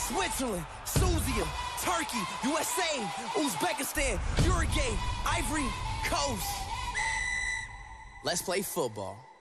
Switzerland, Suzia, Turkey, USA, Uzbekistan, Uruguay, Ivory Coast. Let's play football.